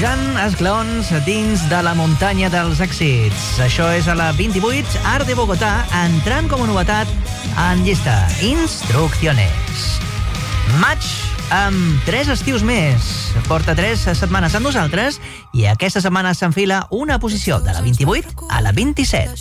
pujant esglaons dins de la muntanya dels èxits. Això és a la 28, Art de Bogotà, entrant com a novetat en llista. Instrucciones. Maig amb 3 estius més. Porta 3 setmanes amb nosaltres i aquesta setmana s'enfila una posició de la 28 a la 27.